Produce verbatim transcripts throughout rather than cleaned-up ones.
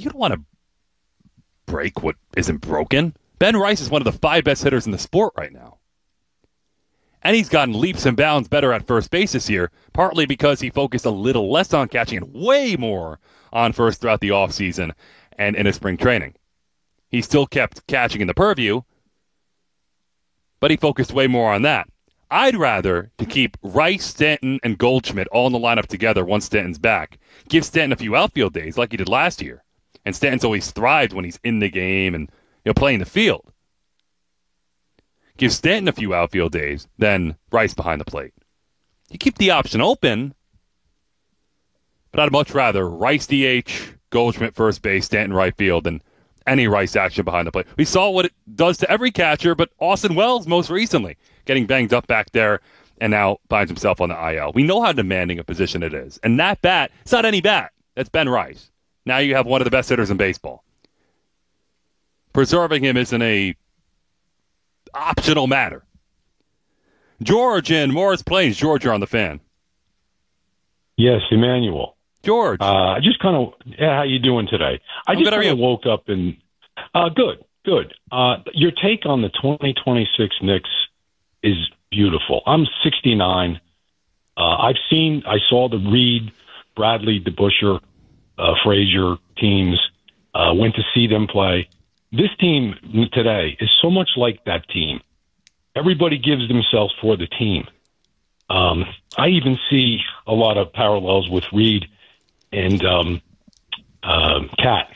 you don't want to break what isn't broken. Ben Rice is one of the five best hitters in the sport right now. And he's gotten leaps and bounds better at first base this year, partly because he focused a little less on catching and way more on first throughout the offseason and in his spring training. He still kept catching in the purview, but he focused way more on that. I'd rather to keep Rice, Stanton, and Goldschmidt all in the lineup together once Stanton's back. Give Stanton a few outfield days like he did last year. And Stanton's always thrived when he's in the game and you know, playing the field. Give Stanton a few outfield days, then Rice behind the plate. You keep the option open, but I'd much rather Rice D H, Goldschmidt first base, Stanton right field, than any Rice action behind the plate. We saw what it does to every catcher, but Austin Wells most recently, getting banged up back there, and now finds himself on the I L. We know how demanding a position it is. And that bat, it's not any bat. That's Ben Rice. Now you have one of the best hitters in baseball. Preserving him isn't a optional matter. George in Morris Plains. George, you're on the Fan. Yes, Emmanuel. George. Uh, I just kind of, yeah, how you doing today? I I'm just good, kind of woke up and, uh, good, good. Uh, your take on the twenty twenty-six Knicks is beautiful. I'm sixty-nine. Uh, I've seen, I saw the Reed, Bradley, DeBusschere, uh, Frazier teams, uh, went to see them play. This team today is so much like that team. Everybody gives themselves for the team. Um, I even see a lot of parallels with Reed and um, uh, Cat.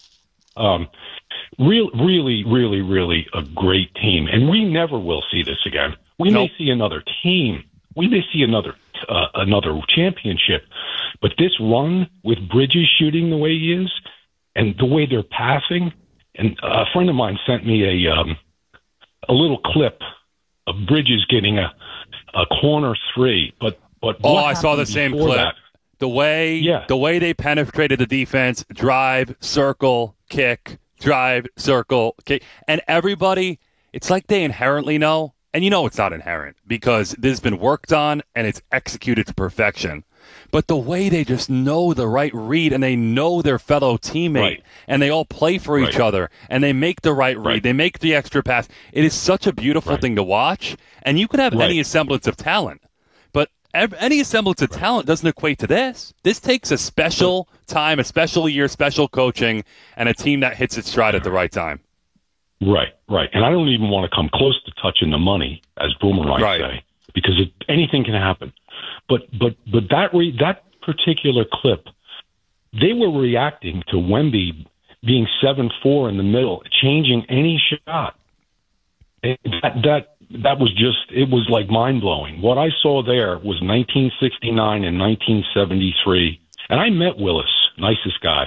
Um, real, really, really, really a great team. And we never will see this again. We nope. may see another team. We may see another uh, another championship. But this run with Bridges shooting the way he is and the way they're passing, and a friend of mine sent me a um, a little clip of Bridges getting a, a corner three. But but oh, I saw the same clip. That? The way yeah. the way they penetrated the defense, drive, circle, kick, drive, circle, kick, and everybody. It's like they inherently know, and you know it's not inherent because this has been worked on and it's executed to perfection. But the way they just know the right read and they know their fellow teammate right. and they all play for right. each other and they make the right read, right. they make the extra pass. It is such a beautiful right. thing to watch, and you can have right. any semblance of talent. But ev- any semblance of right. talent doesn't equate to this. This takes a special time, a special year, special coaching, and a team that hits its stride at the right time. Right, right. And I don't even want to come close to touching the money, as Boomer might right. say, because it, anything can happen. But but but that re, that particular clip, they were reacting to Wemby being seven four in the middle, changing any shot. And that that that was just, it was like mind blowing. What I saw there was nineteen sixty-nine and nineteen seventy-three, and I met Willis, nicest guy.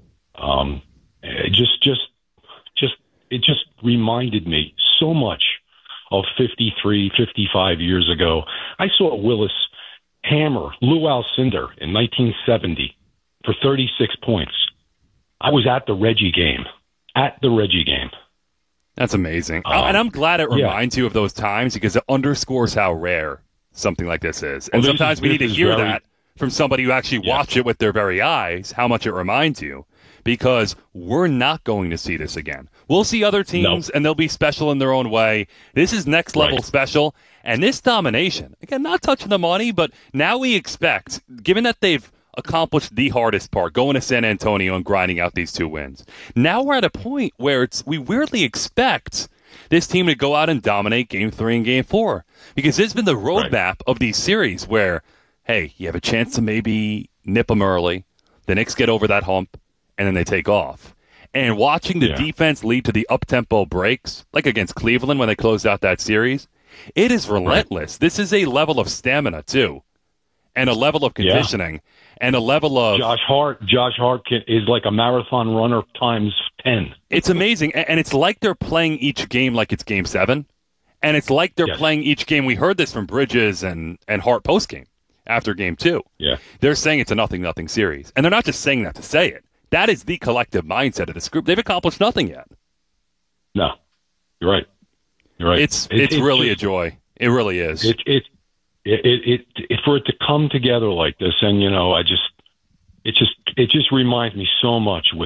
Um, it just just just it just reminded me so much of fifty-three, fifty-five years ago. I saw Willis hammer Lou Alcindor in nineteen seventy for thirty-six points. I was at the Reggie game. At the Reggie game. That's amazing. Um, and I'm glad it reminds yeah. you of those times because it underscores how rare something like this is. And well, sometimes is, we need to hear very, that from somebody who actually yes. watched it with their very eyes, how much it reminds you. Because we're not going to see this again. We'll see other teams, no. and they'll be special in their own way. This is next level right. special. And this domination, again, not touching the money, but now we expect, given that they've accomplished the hardest part, going to San Antonio and grinding out these two wins, now we're at a point where it's we weirdly expect this team to go out and dominate Game three and Game four. Because this has been the roadmap right. of these series where, hey, you have a chance to maybe nip them early. The Knicks get over that hump. And then they take off. And watching the yeah. defense lead to the up-tempo breaks, like against Cleveland when they closed out that series, it is relentless. Right. This is a level of stamina, too, and a level of conditioning, yeah. and a level of... Josh Hart Josh Hart is like a marathon runner times ten. It's amazing. And it's like they're playing each game like it's Game seven. And it's like they're yes. playing each game. We heard this from Bridges and, and Hart post-game after Game two. Yeah. They're saying it's a nothing-nothing series. And they're not just saying that to say it. That is the collective mindset of this group. They've accomplished nothing yet. No, you're right. You're right. It's it's, it's really just, a joy. It really is. It it, it it it it for it to come together like this, and you know, I just it just it just reminds me so much with